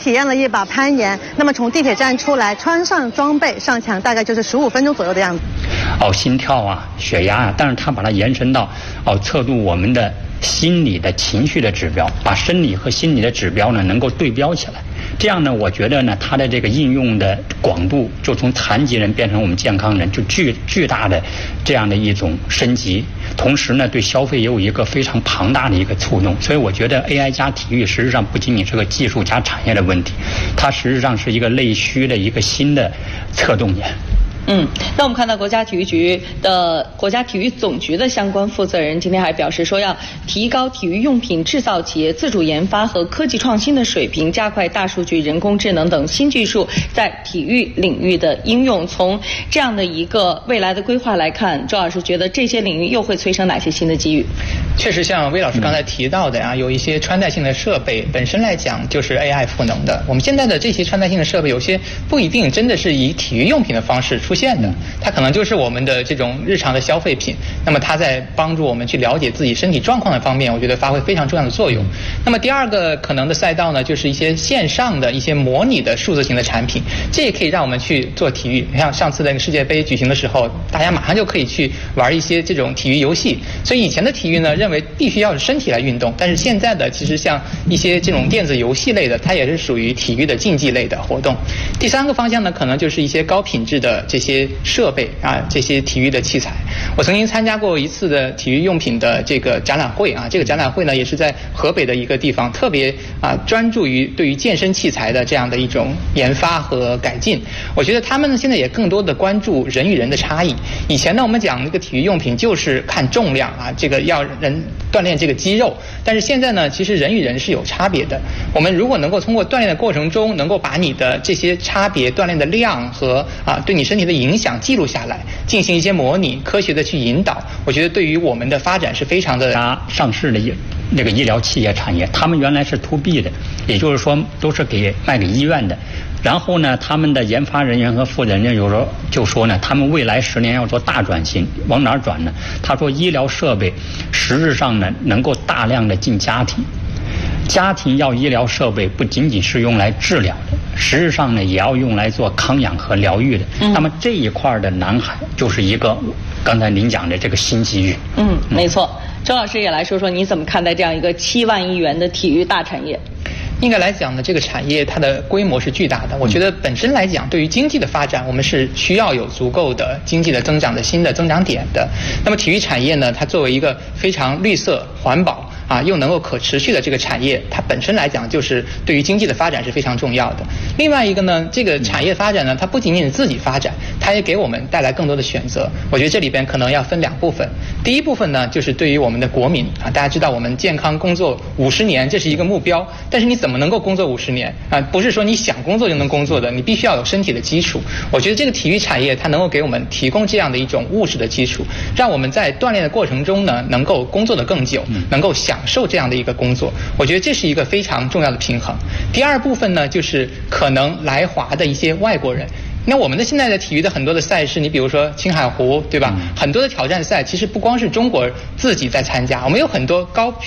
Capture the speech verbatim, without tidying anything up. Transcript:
体验了一把攀岩。那么从地铁站出来，穿上装备上墙，大概就是十五分钟左右的样子。 哦，心跳啊，血压啊，但是它把它延伸到哦测度我们的心理的情绪的指标，把生理和心理的指标呢能够对标起来。这样呢，我觉得呢，它的这个应用的广度就从残疾人变成我们健康人，就巨巨大的这样的一种升级。同时呢，对消费也有一个非常庞大的一个触动。所以我觉得 A I 加体育实际上不仅仅是个技术加产业的问题，它实际上是一个内需的一个新的策动点。 嗯，那我们看到国家体育局的国家体育总局的相关负责人今天还表示说，要提高体育用品制造企业自主研发和科技创新的水平，加快大数据、人工智能等新技术在体育领域的应用。从这样的一个未来的规划来看，周老师觉得这些领域又会催生哪些新的机遇？ 确实，像魏老师刚才提到的呀，有一些穿戴性的设备本身来讲就是 A I 赋能的。我们现在的这些穿戴性的设备，有些不一定真的是以体育用品的方式出现的，它可能就是我们的这种日常的消费品。那么它在帮助我们去了解自己身体状况的方面，我觉得发挥非常重要的作用。那么第二个可能的赛道呢，就是一些线上的一些模拟的数字型的产品，这也可以让我们去做体育。你像上次那个世界杯举行的时候，大家马上就可以去玩一些这种体育游戏。所以以前的体育呢，认为必须要是身体来运动，但是现在的其实像一些这种电子游戏类的，它也是属于体育的竞技类的活动。第三个方向呢，可能就是一些高品质的这些设备啊，这些体育的器材。我曾经参加过一次的体育用品的这个展览会啊，这个展览会呢也是在河北的一个地方，特别啊专注于对于健身器材的这样的一种研发和改进。我觉得他们呢现在也更多的关注人与人的差异。以前呢我们讲这个体育用品就是看重量啊，这个要人锻炼这个肌肉，但是现在呢其实人与人是有差别的。我们如果能够通过锻炼的过程中，能够把你的这些差别锻炼的量和啊对你身体的影响记录下来，进行一些模拟，科学的去引导，我觉得对于我们的发展是非常的。 上市的那个医疗器械产业，他们原来是 to B 的，也就是说都是给卖给医院的。然后呢，他们的研发人员和负责人有时候就说呢，他们未来十年要做大转型，往哪儿转呢？他说医疗设备实质上呢能够大量的进家庭。家庭要医疗设备不仅仅是用来治疗的，实质上呢也要用来做康养和疗愈的。嗯、那么这一块的南海就是一个刚才您讲的这个新机遇。 嗯，没错。周老师也来说说你怎么看待这样一个七万亿元的体育大产业？ 应该来讲呢，这个产业它的规模是巨大的。我觉得本身来讲，对于经济的发展，我们是需要有足够的经济的增长的新的增长点的。那么体育产业呢，它作为一个非常绿色环保啊，又能够可持续的这个产业，它本身来讲就是对于经济的发展是非常重要的。另外一个呢，这个产业发展呢，它不仅仅是自己发展，它也给我们带来更多的选择。我觉得这里边可能要分两部分。第一部分呢，就是对于我们的国民啊，大家知道我们健康工作五十年，这是一个目标，但是你怎么能够工作五十年啊？不是说你想工作就能工作的，你必须要有身体的基础。我觉得这个体育产业它能够给我们提供这样的一种务实的基础，让我们在锻炼的过程中呢，能够工作得更久，能够享受这样的一个工作。我觉得这是一个非常重要的平衡。第二部分呢，就是可能来华的一些外国人。那我们的现在的体育的很多的赛事，你比如说青海湖，对吧？很多的挑战赛其实不光是中国自己在参加，我们有很多高